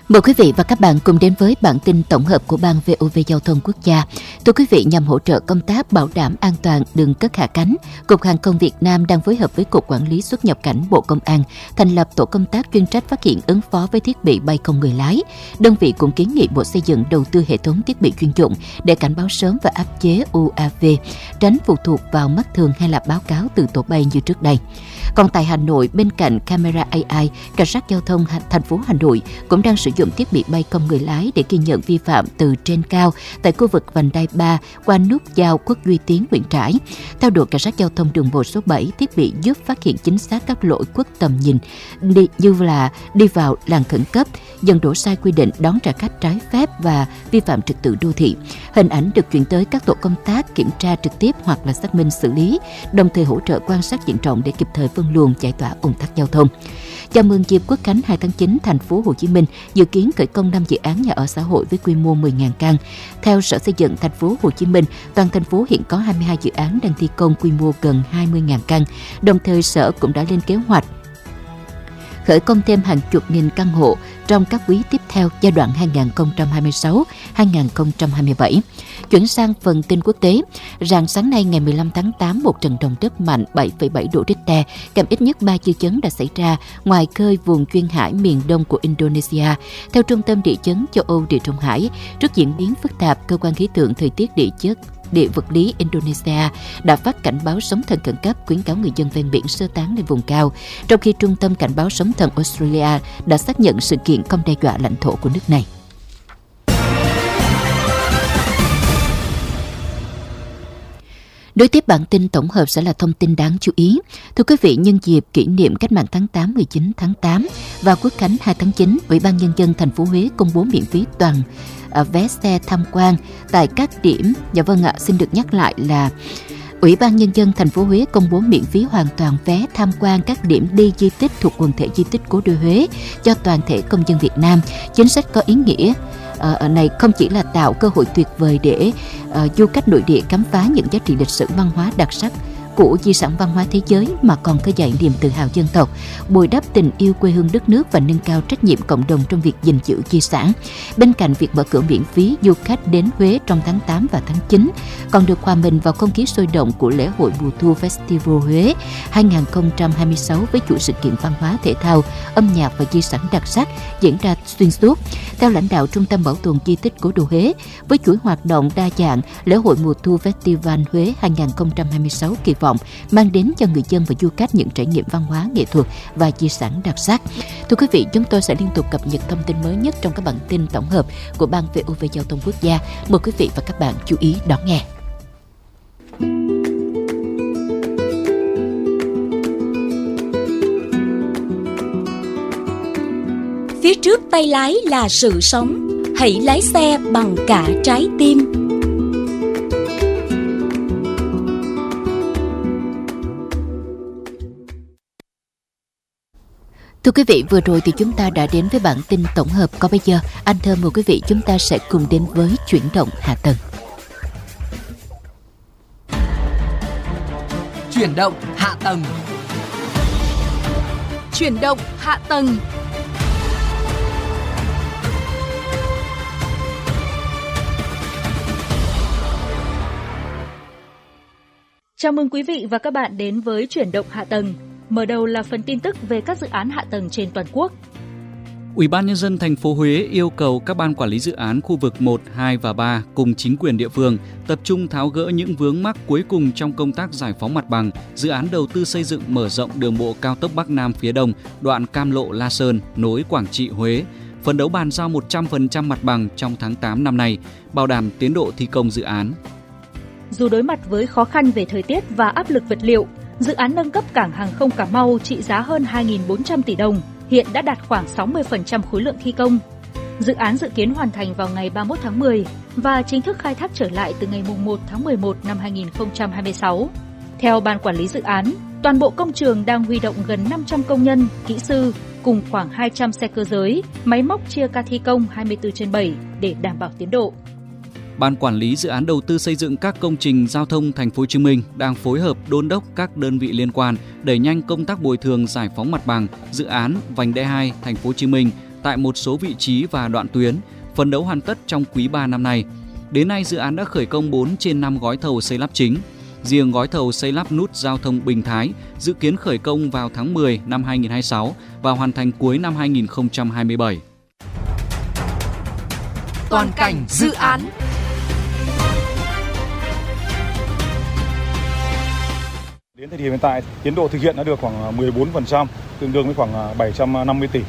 Mời quý vị và các bạn cùng đến với bản tin tổng hợp của Ban VOV Giao thông Quốc gia. Thưa quý vị, nhằm hỗ trợ công tác bảo đảm an toàn đường cất hạ cánh, Cục Hàng không Việt Nam đang phối hợp với Cục Quản lý xuất nhập cảnh Bộ Công an thành lập tổ công tác chuyên trách phát hiện ứng phó với thiết bị bay không người lái. Đơn vị cũng kiến nghị Bộ Xây dựng đầu tư hệ thống thiết bị chuyên dụng để cảnh báo sớm và áp chế UAV, tránh phụ thuộc vào mắt thường hay là báo cáo từ tổ bay như trước đây. Còn tại Hà Nội, bên cạnh camera AI, Cảnh sát giao thông thành phố Hà Nội cũng đang sử dụng thiết bị bay không người lái để ghi nhận vi phạm từ trên cao tại khu vực vành đai 3 qua nút giao Quốc Duy Tiến, Nguyễn Trãi. Theo đội Cảnh sát giao thông đường bộ số 7, thiết bị giúp phát hiện chính xác các lỗi khuất tầm nhìn như là đi vào làn khẩn cấp, dừng đỗ sai quy định, đón trả khách trái phép và vi phạm trật tự đô thị. Hình ảnh được chuyển tới các tổ công tác kiểm tra trực tiếp hoặc là xác minh xử lý, đồng thời hỗ trợ quan sát diện rộng để kịp thời phân luồng giải tỏa ùn tắc giao thông. Chào mừng dịp Quốc khánh 2 tháng 9, thành phố Hồ Chí Minh dự kiến khởi công 5 dự án nhà ở xã hội với quy mô 10.000 căn. Theo Sở Xây dựng thành phố Hồ Chí Minh, toàn thành phố hiện có 22 dự án đang thi công quy mô gần 20.000 căn. Đồng thời, Sở cũng đã lên kế hoạch khởi công thêm hàng chục nghìn căn hộ trong các quý tiếp theo giai đoạn 2026-2027. Chuyển sang phần tin quốc tế, rạng sáng nay ngày 15 tháng 8, một trận động đất mạnh 7,7 độ Richter kèm ít nhất 3 dư chấn đã xảy ra ngoài khơi vùng duyên hải miền đông của Indonesia. Theo Trung tâm Địa chấn châu Âu Địa Trung Hải, trước diễn biến phức tạp, cơ quan khí tượng thời tiết địa vật lý Indonesia đã phát cảnh báo sóng thần khẩn cấp, khuyến cáo người dân ven biển sơ tán lên vùng cao, trong khi Trung tâm Cảnh báo sóng thần Australia đã xác nhận sự kiện không đe dọa lãnh thổ của nước này. Đối tiếp bản tin tổng hợp sẽ là thông tin đáng chú ý. Thưa quý vị, nhân dịp kỷ niệm Cách mạng tháng 8 19 tháng 8 và Quốc khánh 2 tháng 9, Ủy ban Nhân dân thành phố Huế công bố miễn phí toàn vé xe tham quan tại các điểm. Xin được nhắc lại là Ủy ban Nhân dân thành phố Huế công bố miễn phí hoàn toàn vé tham quan các điểm đi di tích thuộc quần thể di tích Cố đô Huế cho toàn thể công dân Việt Nam. Chính sách có ý nghĩa này không chỉ là tạo cơ hội tuyệt vời để du khách nội địa khám phá những giá trị lịch sử văn hóa đặc sắc của di sản văn hóa thế giới, mà còn khơi dậy niềm tự hào dân tộc, bồi đắp tình yêu quê hương đất nước và nâng cao trách nhiệm cộng đồng trong việc gìn giữ di sản. Bên cạnh việc mở cửa miễn phí, du khách đến Huế trong tháng 8 và tháng 9 còn được hòa mình vào không khí sôi động của lễ hội mùa thu Festival Huế 2026 với chuỗi sự kiện văn hóa, thể thao, âm nhạc và di sản đặc sắc diễn ra xuyên suốt. Theo lãnh đạo Trung tâm Bảo tồn di tích Cố đô Huế, với chuỗi hoạt động đa dạng, lễ hội mùa thu Festival Huế 2026 kỳ vọng mang đến cho người dân và du khách những trải nghiệm văn hóa, nghệ thuật và di sản đặc sắc. Thưa quý vị, chúng tôi sẽ liên tục cập nhật thông tin mới nhất trong các bản tin tổng hợp của Ban VOV Giao thông Quốc gia. Mời quý vị và các bạn chú ý đón nghe. Phía trước tay lái là sự sống, hãy lái xe bằng cả trái tim. Thưa quý vị, vừa rồi thì chúng ta đã đến với bản tin tổng hợp. Còn bây giờ, anh Thơm mời quý vị chúng ta sẽ cùng đến với chuyển động hạ tầng. Chuyển động hạ tầng. Chuyển động hạ tầng. Chào mừng quý vị và các bạn đến với Chuyển động hạ tầng. Mở đầu là phần tin tức về các dự án hạ tầng trên toàn quốc. Ủy ban Nhân dân thành phố Huế yêu cầu các ban quản lý dự án khu vực 1, 2 và 3 cùng chính quyền địa phương tập trung tháo gỡ những vướng mắc cuối cùng trong công tác giải phóng mặt bằng dự án đầu tư xây dựng mở rộng đường bộ cao tốc Bắc Nam phía Đông, đoạn Cam Lộ - La Sơn nối Quảng Trị - Huế, phấn đấu bàn giao 100% mặt bằng trong tháng 8 năm nay, bảo đảm tiến độ thi công dự án. Dù đối mặt với khó khăn về thời tiết và áp lực vật liệu, dự án nâng cấp cảng hàng không Cà Mau trị giá hơn 2.400 tỷ đồng, hiện đã đạt khoảng 60% khối lượng thi công. Dự án dự kiến hoàn thành vào ngày 31 tháng 10 và chính thức khai thác trở lại từ ngày 1 tháng 11 năm 2026. Theo Ban Quản lý dự án, toàn bộ công trường đang huy động gần 500 công nhân, kỹ sư cùng khoảng 200 xe cơ giới, máy móc chia ca thi công 24/7 để đảm bảo tiến độ. Ban Quản lý dự án đầu tư xây dựng các công trình giao thông Thành phố Hồ Chí Minh đang phối hợp đôn đốc các đơn vị liên quan đẩy nhanh công tác bồi thường giải phóng mặt bằng dự án vành đai 2 Thành phố Hồ Chí Minh tại một số vị trí và đoạn tuyến, phấn đấu hoàn tất trong quý 3 năm nay. Đến nay, dự án đã khởi công 4 trên 5 gói thầu xây lắp chính. Riêng gói thầu xây lắp nút giao thông Bình Thái dự kiến khởi công vào tháng 10 năm 2026 và hoàn thành cuối năm 2027. Toàn cảnh dự án. Đến thời điểm hiện tại, tiến độ thực hiện đã được khoảng 14%, tương đương với khoảng 750 tỷ.